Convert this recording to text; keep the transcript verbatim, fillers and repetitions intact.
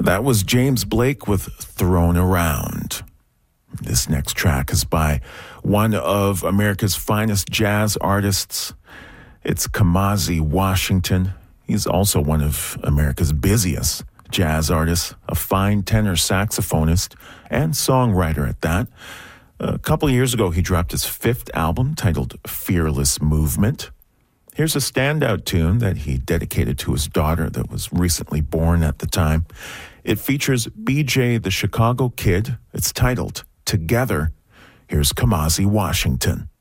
That was James Blake with Thrown Around. This next track is by one of America's finest jazz artists. It's Kamasi Washington. He's also one of America's busiest jazz artists, a fine tenor saxophonist and songwriter at that. A couple of years ago, he dropped his fifth album titled Fearless Movement. Here's a standout tune that he dedicated to his daughter that was recently born at the time. It features B J the Chicago Kid. It's titled Together. Here's Kamasi Washington.